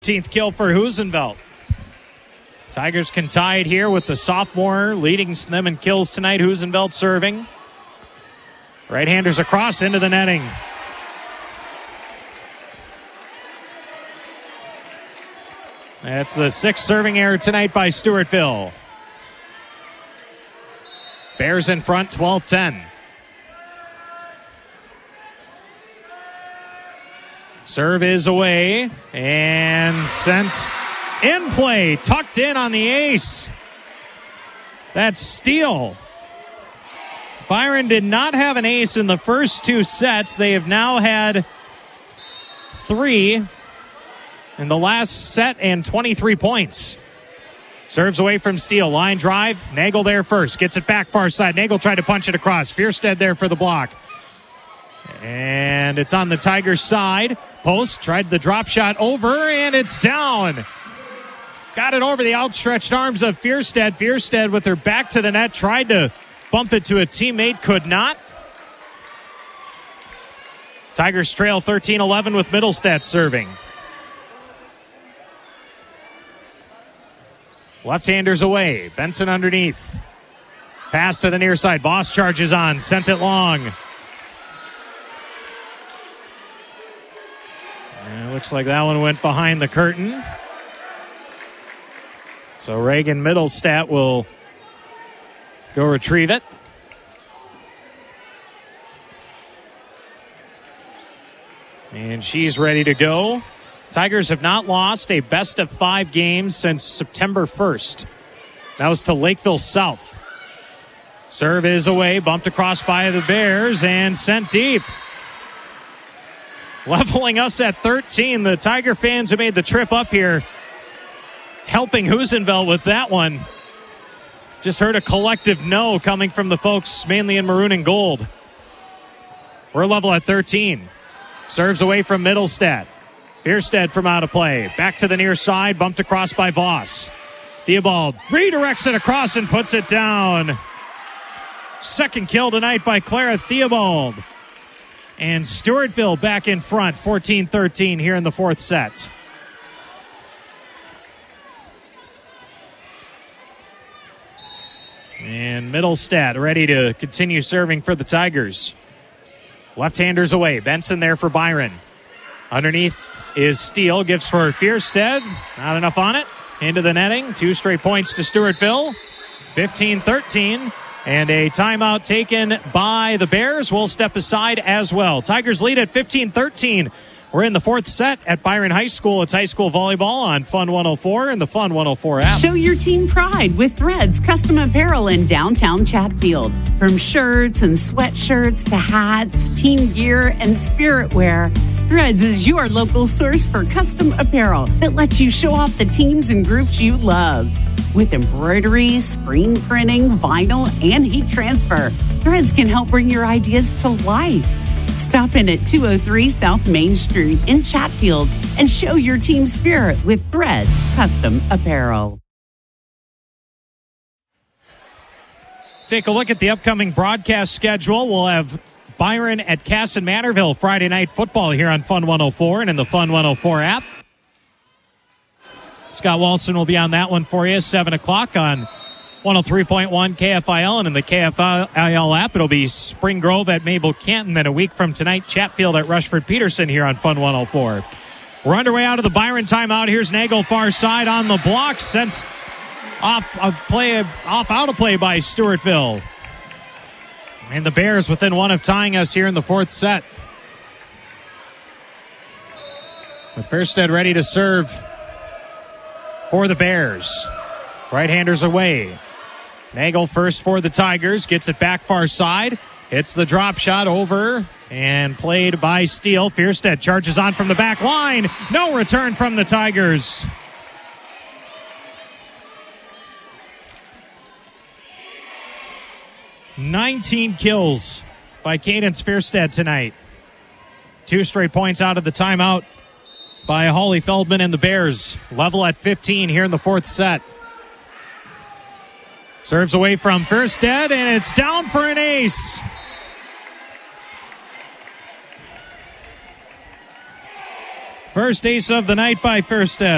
13th kill for Husenveld. Tigers can tie it here with the sophomore leading them in kills tonight. Husenveld serving. Right-handers across into the netting. That's the sixth serving error tonight by Stewartville. Bears in front, 12-10. Serve is away and sent in play. Tucked in on the ace. That's Steele. Byron did not have an ace in the first two sets. They have now had 3 in the last set and 23 points. Serves away from Steele. Line drive. Nagel there first. Gets it back far side. Nagel tried to punch it across. Fierstead there for the block. And it's on the Tigers' side. Post tried the drop shot over, and it's down. Got it over the outstretched arms of Fierstead. Fierstead with her back to the net. Tried to bump it to a teammate. Could not. Tigers trail 13-11 with Middlestadt serving. Left-handers away. Benson underneath. Pass to the near side. Voss charges on. Sent it long. And it looks like that one went behind the curtain. So Reagan Middlestadt will go retrieve it. And she's ready to go. Tigers have not lost a best of 5 games since September 1st. That was to Lakeville South. Serve is away, bumped across by the Bears and sent deep. Leveling us at 13. The Tiger fans who made the trip up here helping Husenveld with that one. Just heard a collective no coming from the folks mainly in maroon and gold. We're level at 13. Serves away from Middlestadt. Fierstead from out of play. Back to the near side. Bumped across by Voss. Theobald redirects it across and puts it down. Second kill tonight by Clara Theobald. And Stewartville back in front. 14-13 here in the fourth set. And Middlestadt ready to continue serving for the Tigers. Left-handers away. Benson there for Byron. Underneath is Steele. Gives for Fierstead. Not enough on it. Into the netting. 2 straight points to Stewartville. 15-13. And a timeout taken by the Bears. We'll step aside as well. Tigers lead at 15-13. We're in the fourth set at Byron High School. It's high school volleyball on Fun 104 and the Fun 104 app. Show your team pride with Threads Custom Apparel in downtown Chatfield. From shirts and sweatshirts to hats, team gear, and spirit wear, Threads is your local source for custom apparel that lets you show off the teams and groups you love. With embroidery, screen printing, vinyl, and heat transfer, Threads can help bring your ideas to life. Stop in at 203 South Main Street in Chatfield and show your team spirit with Threads Custom Apparel. Take a look at the upcoming broadcast schedule. We'll have Byron at Casson Manorville Friday Night Football here on Fun 104 and in the Fun 104 app. Scott Walson will be on that one for you, 7 o'clock on 103.1 KFIL, and in the KFIL app, it'll be Spring Grove at Mabel Canton. Then a week from tonight, Chatfield at Rushford Peterson here on Fun 104. We're underway out of the Byron timeout. Here's Nagel far side on the block, sent off out of play by Stewartville. And the Bears within one of tying us here in the fourth set. With Fierstead ready to serve for the Bears. Right-handers away. Nagel first for the Tigers. Gets it back far side. Hits the drop shot over and played by Steele. Fierstead charges on from the back line. No return from the Tigers. "19 kills by Cadence Fierstead tonight. 2 straight points out of the timeout by Holly Feldman and the Bears. Level at 15 here in the fourth set. Serves away from Fierstead, and it's down for an ace. First ace of the night by Fierstead.